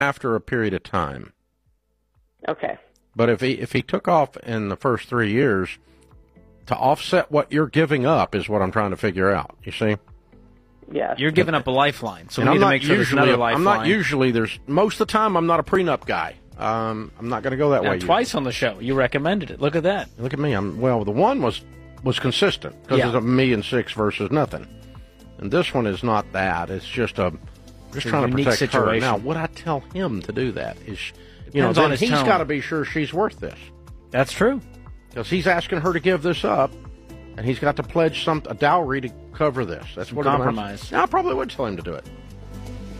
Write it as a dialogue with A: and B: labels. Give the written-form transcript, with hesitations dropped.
A: after a period of time.
B: Okay.
A: But if he took off in the first 3 years, to offset what you're giving up is what I'm trying to figure out. You see?
B: Yeah.
C: You're giving up a lifeline, so we
A: And
C: need to make sure there's another lifeline.
A: I'm not usually, most of the time, I'm not a prenup guy. I'm not going to go that way.
C: Twice on the show, you recommended it. Look at that.
A: Look at me. The one was consistent because it's $1,600,000 versus nothing. And this one is not that. It's just trying to protect
C: situation.
A: her. Now, would I tell him to do that?
C: Depends on his
A: he's
C: tone.
A: got to be sure she's worth this.
C: That's true.
A: Because he's asking her to give this up, and he's got to pledge a dowry to cover this. That's what
C: compromise.
A: I probably would tell him to do it.